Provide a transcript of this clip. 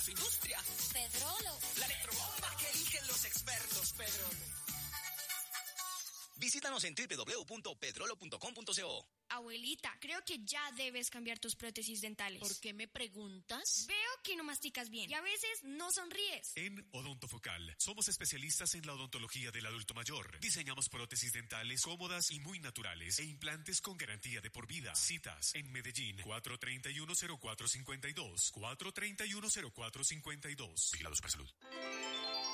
su industria. Pedrolo. La electrobomba que eligen los expertos, Pedrolo. Visítanos en www.pedrolo.com.co. Abuelita, creo que ya debes cambiar tus prótesis dentales. ¿Por qué me preguntas? Veo que no masticas bien y a veces no sonríes. En Odontofocal somos especialistas en la odontología del adulto mayor. Diseñamos prótesis dentales cómodas y muy naturales e implantes con garantía de por vida. Citas en Medellín 431-0452. 431-0452. Vigilado Supersalud.